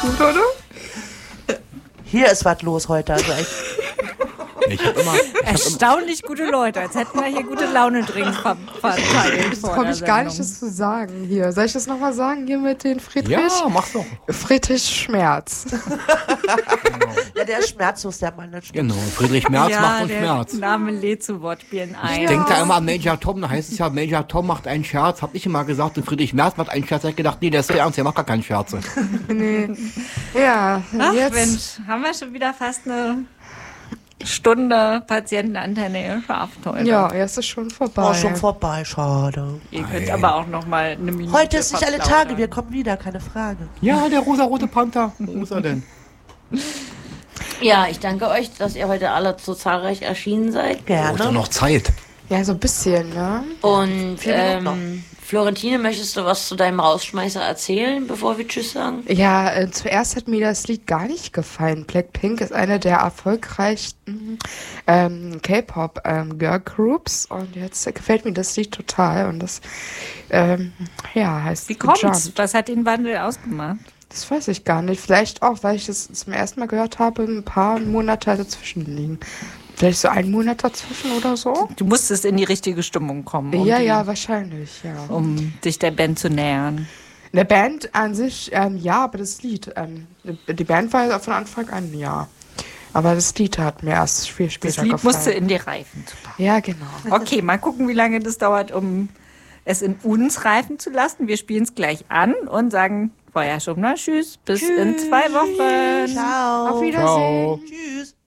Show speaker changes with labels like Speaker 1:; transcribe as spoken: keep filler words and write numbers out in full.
Speaker 1: gut, oder?
Speaker 2: Hier ist was los heute. Also echt.
Speaker 3: Ich hab immer, ich
Speaker 4: Erstaunlich hab gute Leute, als hätten wir hier gute Laune-Drinks ver verteilt.
Speaker 1: Jetzt komme ich gar nicht, das zu sagen hier. Soll ich das nochmal sagen hier mit den Friedrich?
Speaker 3: Ja, mach's doch.
Speaker 1: Friedrich Schmerz.
Speaker 2: Ja, der ist schmerzlos, der Mann. Das stimmt.
Speaker 3: Genau, Friedrich Merz
Speaker 4: ja,
Speaker 3: macht uns
Speaker 4: der
Speaker 3: Schmerz.
Speaker 4: Name lädt zu Wortspielen ein.
Speaker 3: Ich
Speaker 1: Ja.
Speaker 3: denke da immer an Major Tom, da heißt es ja, Major Tom macht einen Scherz. Hab ich immer gesagt, und Friedrich Merz macht einen Scherz. Da hab ich gedacht, nee, der ist so ernst, der macht gar keine Scherze.
Speaker 1: Nee. Ja,
Speaker 4: Ach
Speaker 1: jetzt.
Speaker 4: Mensch, haben wir schon wieder fast eine Stunde Patientenantenne geschafft heute.
Speaker 1: Ja, jetzt ist schon vorbei.
Speaker 2: Oh, schon vorbei, schade.
Speaker 4: Ihr könnt aber auch noch mal eine Minute
Speaker 2: Heute ist nicht alle
Speaker 4: verplaudern.
Speaker 2: Tage, wir kommen wieder, keine Frage.
Speaker 3: Ja, der rosa-rote Panther. Wo ist er denn?
Speaker 5: Ja, ich danke euch, dass ihr heute alle so zahlreich erschienen seid.
Speaker 3: Wo ist doch
Speaker 2: Gerne.
Speaker 3: noch Zeit?
Speaker 1: Ja, so ein bisschen, ne?
Speaker 5: Und
Speaker 2: Vier Minuten
Speaker 5: ähm, Florentine, möchtest du was zu deinem Rausschmeißer erzählen, bevor wir Tschüss sagen?
Speaker 1: Ja, äh, zuerst hat mir das Lied gar nicht gefallen. Blackpink ist eine der erfolgreichsten ähm, K-Pop-Girl-Groups und jetzt gefällt mir das Lied total und das, ähm, ja, heißt
Speaker 4: Wie kommt's?
Speaker 1: Jump.
Speaker 4: Was hat den Wandel ausgemacht?
Speaker 1: Das weiß ich gar nicht. Vielleicht auch, weil ich das zum ersten Mal gehört habe, ein paar Monate dazwischen liegen. Vielleicht so ein Monat dazwischen oder so?
Speaker 4: Du musstest in die richtige Stimmung kommen, um,
Speaker 1: ja,
Speaker 4: die,
Speaker 1: ja, wahrscheinlich, ja.
Speaker 4: um dich der Band zu nähern.
Speaker 1: Eine Band an sich, ähm, ja, aber das Lied, ähm, die Band war von Anfang an, ja. Aber das Lied hat mir erst viel später
Speaker 4: Das Lied
Speaker 1: gefallen.
Speaker 4: musste in dir reifen.
Speaker 1: Ja, genau.
Speaker 4: Okay, mal gucken, wie lange das dauert, um es in uns reifen zu lassen. Wir spielen es gleich an und sagen vorher schon mal Tschüss, bis in zwei Wochen.
Speaker 2: Ciao.
Speaker 1: Auf Wiedersehen.
Speaker 3: Ciao.
Speaker 2: Tschüss.